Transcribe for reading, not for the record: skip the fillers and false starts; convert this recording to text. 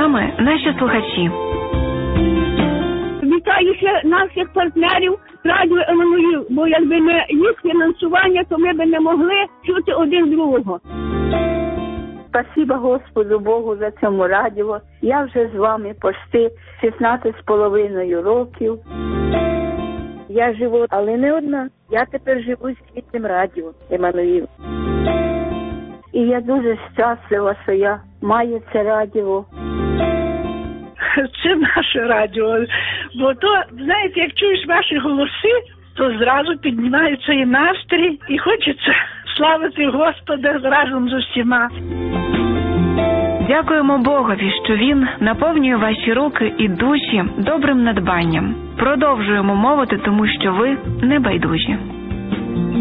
вами наші слухачі. Вітаю ще наших партнерів Радіо Еммануїл, бо якби не їх фінансування, то ми б не могли чути один другого. Спасибо Господу Богу за цьому радіо. Я вже з вами почти 16,5 років. Я живу, але не одна. Я тепер живу з цим радіо Еммануїл. І я дуже щаслива, що я маю це радіо. Це наше радіо. Бо то, знаєте, як чуєш ваші голоси, то зразу піднімається і настрій, і хочеться славити Господа разом з усіма. Дякуємо Богові, що Він наповнює ваші руки і душі добрим надбанням. Продовжуємо мовити, тому що ви не байдужі.